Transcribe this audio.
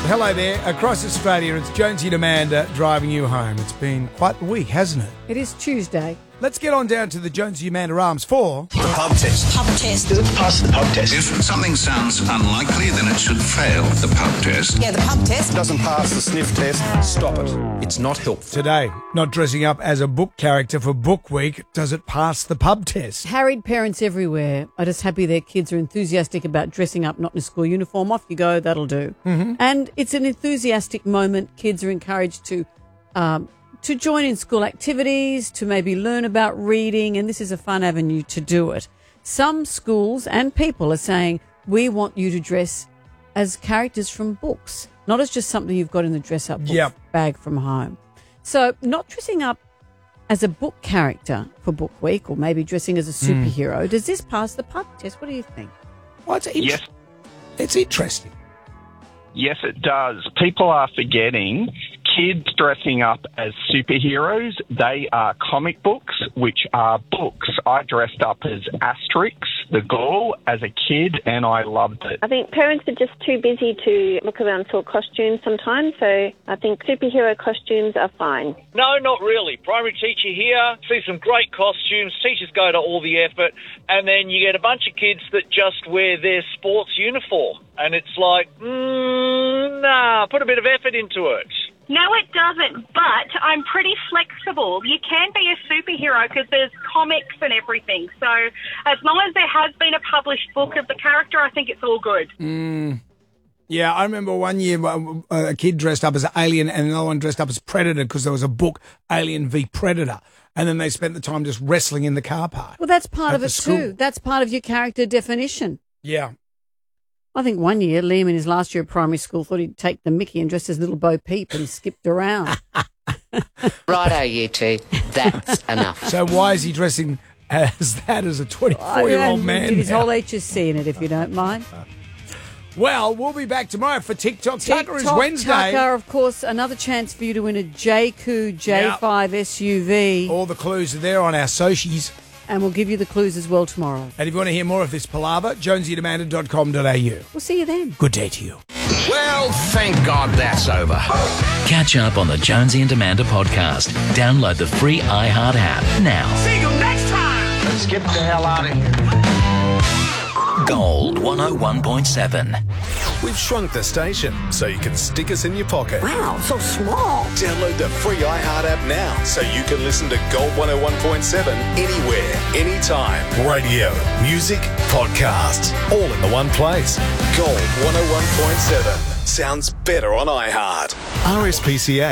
Hello there. Across Australia, it's Jonesy and Amanda driving you home. It's been quite the week, hasn't it? It is Tuesday. Let's get on down to the Jonesy and Amanda Arms for... The pub test. Pub test. Does it pass the pub test? If something sounds unlikely, then it should fail the pub test. Yeah, the pub test. Doesn't pass the sniff test. Stop it. It's not helpful. Today, not dressing up as a book character for Book Week. Does it pass the pub test? Harried parents everywhere are just happy their kids are enthusiastic about dressing up, not in a school uniform. Off you go, that'll do. Mm-hmm. And it's an enthusiastic moment. Kids are encouraged to join in school activities, to maybe learn about reading, and this is a fun avenue to do it. Some schools and people are saying, we want you to dress as characters from books, not as just something you've got in the dress-up bag from home. So not dressing up as a book character for Book Week, or maybe dressing as a superhero. Does this pass the pub test? What do you think? Well, Yes. It's interesting. Yes, it does. People are forgetting kids dressing up as superheroes. They are comic books, which are books. I dressed up as Asterix, the Gaul, as a kid, and I loved it. I think parents are just too busy to look around for costumes sometimes, so I think superhero costumes are fine. No, not really. Primary teacher here, see some great costumes, teachers go to all the effort, and then you get a bunch of kids that just wear their sports uniform. And it's like, nah, put a bit of effort into it. No, it doesn't, but I'm pretty flexible. You can be a superhero because there's comics and everything. So as long as there has been a published book of the character, I think it's all good. Yeah, I remember one year a kid dressed up as an alien and another one dressed up as Predator because there was a book, Alien v Predator. And then they spent the time just wrestling in the car park. Well, that's part of it school. too. That's part of your character definition. Yeah. I think one year, Liam in his last year of primary school thought he'd take the mickey and dress as little Bo Peep and skipped around. Righto, you two. That's enough. So why is he dressing as that as a 24-year-old man? Get his now? whole HSC in it, if you don't mind. Well, we'll be back tomorrow for TikTok Tucker is TikTok Wednesday. Tucker, of course, another chance for you to win a JQ J5 SUV. All the clues are there on our socials. And we'll give you the clues as well tomorrow. And if you want to hear more of this palaver, jonesyandamanda.com.au. We'll see you then. Good day to you. Well, thank God that's over. Catch up on the Jonesy and Amanda podcast. Download the free iHeart app now. See you next time. Let's get the hell out of here. Gold 101.7. We've shrunk the station so you can stick us in your pocket. Wow, so small. Download the free iHeart app now so you can listen to Gold 101.7 anywhere, anytime. Radio, music, podcasts, all in the one place. Gold 101.7 sounds better on iHeart. RSPCA